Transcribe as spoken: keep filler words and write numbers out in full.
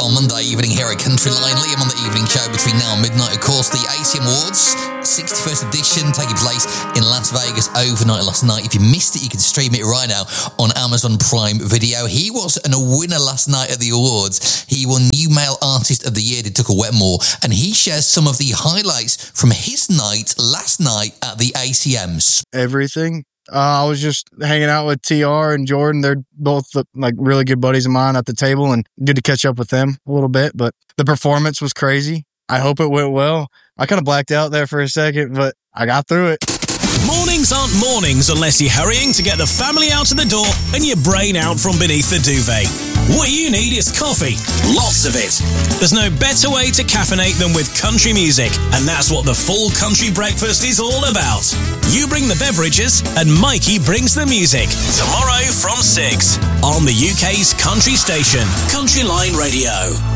on Monday evening here at Countryline. Liam on the evening show between now and midnight. Of course, the A C M Awards sixty-first edition taking place in Las Vegas overnight last night. If you missed it, you can stream it right now on Amazon Prime Video. He was a winner last night at the awards. He won New Male Artist of the Year, did Tucker Wetmore, and he shares some of the highlights from his night last night at the A C Ms. Everything. Uh, I was just hanging out with T R and Jordan. They're both like really good buddies of mine at the table, and good to catch up with them a little bit. But the performance was crazy. I hope it went well. I kind of blacked out there for a second, but I got through it. Mornings aren't mornings unless you're hurrying to get the family out of the door and your brain out from beneath the duvet. What you need is coffee. Lots of it. There's no better way to caffeinate than with country music, and that's what the full country breakfast is all about. You bring the beverages and Mikey brings the music. Tomorrow from six on the U K's country station, Countryline Radio.